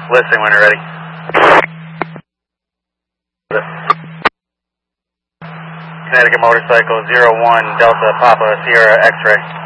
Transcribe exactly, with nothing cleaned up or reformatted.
Listen when you're ready. Connecticut Motorcycle zero one Delta Papa Sierra X-Ray.